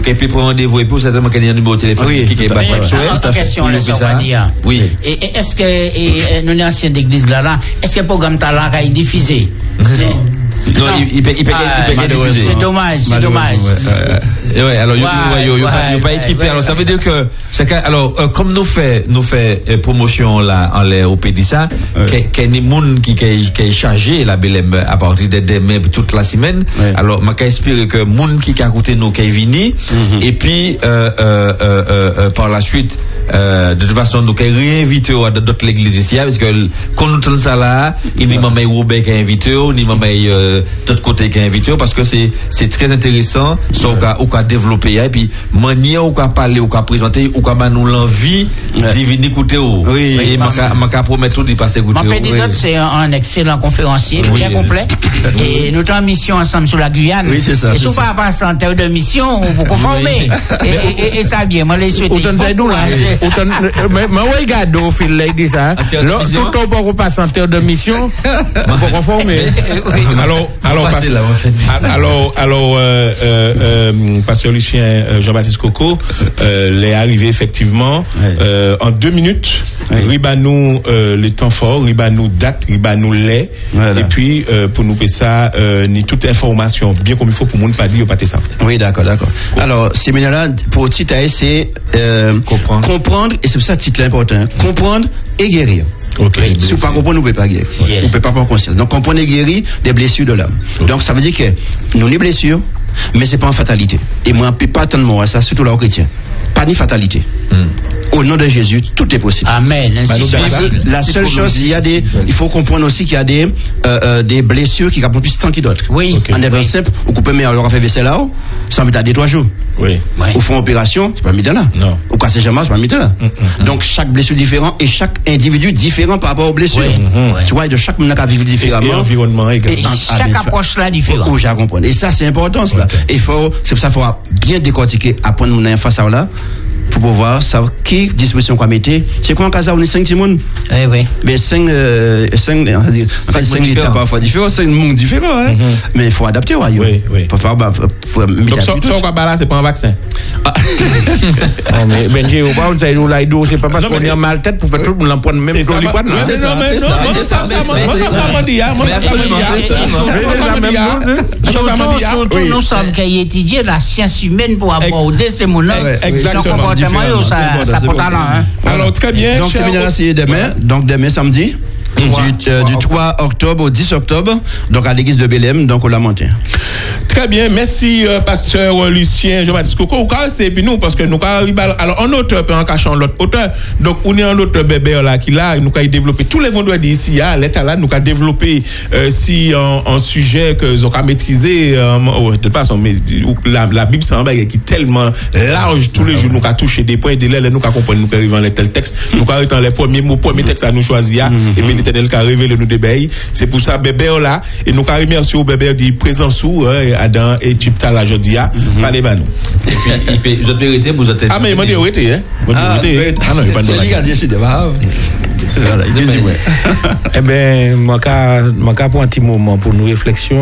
qu'il peut prendre rendez-vous et puis certainement qu'il y a un numéro de téléphone qui est bas chaque soir. En question, on va dire. Oui. Et est-ce que nous, anciens d'église là, est-ce que le programme Talent est diffusé? Non, il peut diffuser. C'est dommage. Ouais, alors, il n'est pas équipé. Alors, ça veut dire que, alors, comme nous fait promotion là, en l'air au Pédissa, qu'il y a des gens qui est chargé la BLM à partir de demain toute la semaine. Alors, je espère que les gens qui a écouté nous, qui est venu, et puis, par la suite, de toute façon, nous avons réinvité à d'autres églises ici, parce que quand nous tenons ça là, il n'y a pas Roubaix qui est invité, il n'y a pas d'autre côté qui est invité, parce que c'est très intéressant, ça au cas développer, et puis, manière au cas parler, au cas présenter, au cas nous l'envie d'y venir écouter. Oui, et je promettre tout d'y passer écouter. C'est un excellent conférencier, bien complet, et nous sommes en mission ensemble sur la Guyane. Oui, c'est ça. Et si vous ne passez en terre de mission, vous conformez. Et ça bien, moi, les souhaiter. Mais regarde au fil là, il dit ça. Tout le temps pour passer en terre de mission, on peut conformer. Pasteur Lucien Jean-Baptiste Coco, l'est arrivé effectivement en 2 minutes. Ribanou les temps forts, ribanou date, ribanou lait, et puis pour nous payer ça, ni toute information bien comme il faut pour nous pas dire pas ça. Oui, d'accord. Alors, ce séminaire-là, pour Titaï, c'est comprendre, et c'est pour ça le titre important, comprendre et guérir. Si vous ne comprenez pas, vous ne pouvez pas guérir. Vous ne pouvez pas prendre conscience. Donc, comprendre et guérir des blessures de l'âme. Donc, ça veut dire que nous, les blessures, mais ce n'est pas en fatalité. Et moi, je ne peux pas attendre ça, surtout là aux chrétiens. Pas ni fatalité. Au nom de Jésus, tout est possible. Amen. La seule chose, il faut comprendre aussi qu'il y a des blessures qui prennent plus de temps que d'autres. Oui. En étant simple, vous coupez mais alors on fait vaisselle là-haut, ça met à 2-3 jours. Oui. Au fond opération, c'est pas mis de là. Non. Au cas c'est pas mis de là. Donc chaque blessure différente et chaque individu différent par rapport aux blessures. Tu vois, de chaque monde qui vit différemment. Et l'environnement également. Et chaque approche là différente. J'ai compris. Et ça c'est important cela. Et c'est pour ça qu'il faut bien décortiquer, apprendre nous face à là. Pour pouvoir savoir qui disposition qu'on mettait. C'est quoi en cas où on est 5 Timon? Oui. Mais 5 états parfois différents, 5 mondes différents. Mais il faut adapter. Oui. Faut faire. Donc, ça, c'est pas un vaccin. Mais Benji, c'est pas parce qu'on est en mal tête pour faire tout le monde prendre même dans les poids. C'est ça. Surtout, nous sommes qui étudions la science humaine pour aborder ces mots-là. Exactement. Ça porte talent. Alors, très bien. Donc, séminaire, c'est demain. Donc, demain, samedi. Du 3 octobre au 10 octobre, donc à l'église de Belém, donc au Lamentin. Très bien, merci pasteur Lucien Jean-Baptiste Coco. C'est puis nous parce que nous alors en auteur en cachant l'autre auteur. Donc on est un autre bébé là qui là nous avons développé tous les vendredis ici à l'état là nous avons développé si un sujet que nous avons maîtrisé de toute façon mais la Bible c'est un bagage qui est tellement large tous les jours nous avons touché des points de l'aile nous avons compris nous arrivons les tel texte nous avons dans les premiers mots premier texte à nous choisir et puis l'Éternel qui a révélé nous des bébés. C'est pour ça bébé là et nous avons remercié au bébé du présent sous Adam et Chipta la jodia parlez ba nous. Et puis vous êtes vérité vous êtes. Ah mais il m'a dit vérité hein. Non, il pas de la décidé voilà, il dit ouais. Eh ben moi ka pour un petit moment pour nous réflexion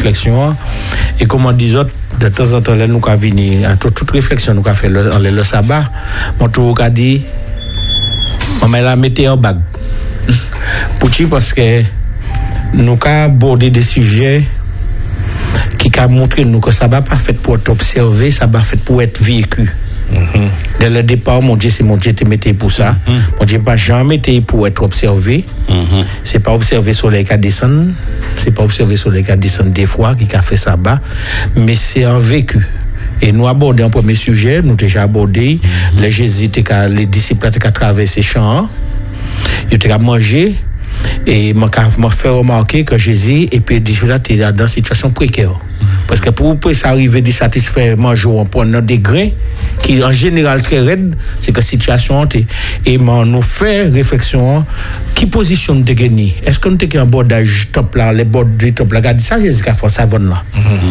et comment dit autres de temps en temps là nous ka venir toute réflexion nous ka faire le sabbat mon tout ka dit maman la mettez en bague Pouchi parce que nous avons abordé des sujets qui ont montré nous que ça va pas fait pour être observé, ça va fait pour être vécu. Dès le départ, mon Dieu, c'est mon Dieu qui mettait pour ça. Mon Dieu pas jamais été pour être observé. C'est pas observé sur les cas descendre, c'est pas observé sur les cas descendre des fois qui a fait ça bas, mais c'est un vécu. Et nous abordons un premier sujet, nous déjà abordé les Jésus les disciples qui ont traversé champs. Il a mangé et m'a fait remarquer que Jésus et puis déjà était dans une situation précaire parce que pour arriver à satisfaire manger en prenant des grains qui en général très raide c'est que situation et nous fait réflexion qui position nous gagner est-ce que nous t'es en bordage top là les bords du top là regarde ça Jésus a fait ça là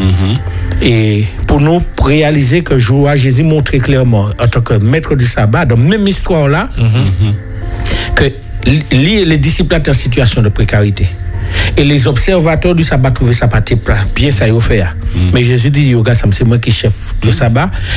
et pour nous réaliser que Jésus montrer clairement en tant que maître du sabbat dans même histoire là que les disciples étaient en situation de précarité. Et les observateurs du sabbat trouvaient ça pas bien ça y fait. Mais Jésus dit, yoga, c'est moi qui chef du sabbat.